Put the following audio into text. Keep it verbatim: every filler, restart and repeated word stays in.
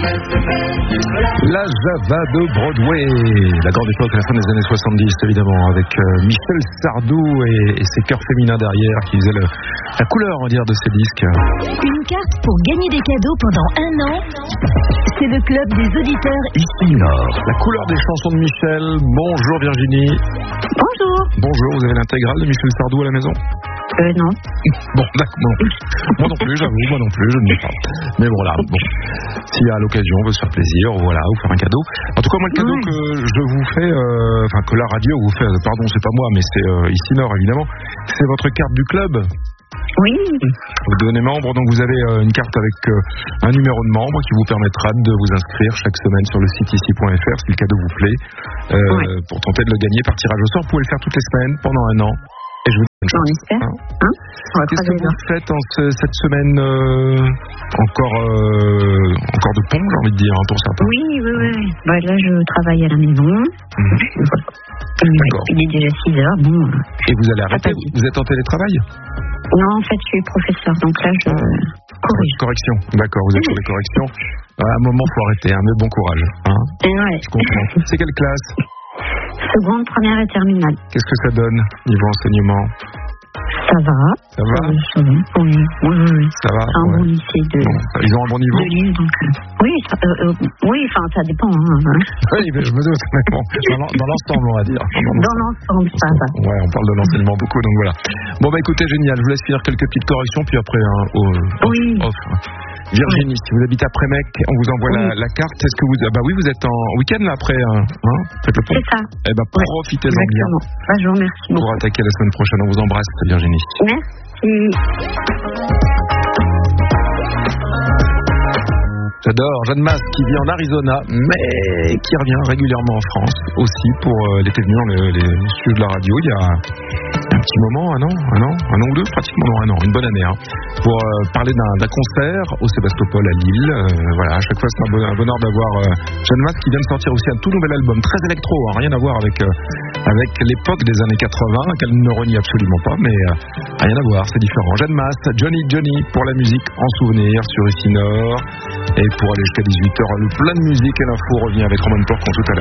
La Java de Broadway, la grande époque, à la fin des années soixante-dix évidemment, avec euh, Michel Sardou et, et ses chœurs féminins derrière qui faisaient le, la couleur, on va dire, de ces disques. Une carte pour gagner des cadeaux pendant un an, c'est le club des auditeurs ici Nord. La couleur des chansons de Michel. Bonjour Virginie. Bonjour. Bonjour, vous avez l'intégrale de Michel Sardou à la maison? Euh, non. Bon, d'accord, moi non plus. Moi non plus, j'avoue, moi non plus, je ne l'ai pas. Mais bon, là, bon. S'il y a l'occasion, on veut se faire plaisir, voilà, ou faire un cadeau. En tout cas, moi, le cadeau ouais. que je vous fais, euh, enfin, que la radio vous fait, pardon, c'est pas moi, mais c'est euh, ici Nord, évidemment, c'est votre carte du club. Oui. Vous devenez membre, donc vous avez euh, une carte avec euh, un numéro de membre qui vous permettra de vous inscrire chaque semaine sur le site ici point f r si le cadeau vous plaît, euh, ouais. pour tenter de le gagner par tirage au sort. Vous pouvez le faire toutes les semaines pendant un an. Et je vous dis une chose. On espère. Hein hein Qu'est-ce que vous faites en ce, cette semaine euh, encore, euh, encore de pont, j'ai envie de dire, hein, pour certains? Oui, oui, oui. Bah, là, je travaille à la maison. Mmh. D'accord. Il est déjà six heures. Bon. Et vous allez arrêter? Vous êtes en télétravail? Non, en fait, je suis professeur, donc là, je corrige. Correction, d'accord, vous êtes sur les corrections. À un moment, il faut arrêter, hein, mais bon courage. Hein. Ouais. Je comprends. C'est quelle classe? Seconde, première et terminale. Qu'est-ce que ça donne, niveau enseignement? Ça va. Ça va? Oui, ça va. Oui, oui, oui. Ça va? C'est un ouais. bon lycée de... Bon, ils ont un bon niveau? De Lille, donc... Euh, oui, ça, euh, euh, oui, enfin, ça dépend. Hein. Oui, mais je me doute, mais bon, dans, dans l'ensemble, on va dire. Dans, dans l'ensemble, ça va. Ouais, on parle de l'enseignement beaucoup, donc voilà. Bon, bah écoutez, génial, je vous laisse finir quelques petites corrections, puis après, hein, au, oui. off. Virginie, oui. Si vous habitez après Mec, on vous envoie oui. la, la carte. Est-ce que vous... Ah bah oui, vous êtes en week-end là après, hein, faites le pont. C'est ça. Eh ben, ouais. Profitez-en bien. Bah, je vous remercie. Pour attaquer la semaine prochaine, on vous embrasse, Virginie. Merci. J'adore Jeanne Mas qui vit en Arizona, mais qui revient régulièrement en France aussi pour euh, l'été venu, les, les studios de la radio. Il y a un petit moment, un an, un an, un an ou deux, pratiquement non, un an, une bonne année, hein, pour euh, parler d'un, d'un concert au Sébastopol à Lille. Euh, voilà, à chaque fois c'est un, bon, un bonheur d'avoir euh, Jeanne Mas qui vient de sortir aussi un tout nouvel album, très électro, hein, rien à voir avec euh, avec l'époque des années quatre-vingts, qu'elle ne renie absolument pas, mais euh, rien à voir, c'est différent. Jeanne Mas, Johnny Johnny pour la musique en souvenir sur ici Nord. Et pour aller jusqu'à dix-huit heures, le plein de musique et l'info revient avec Roman Porcon tout à l'heure.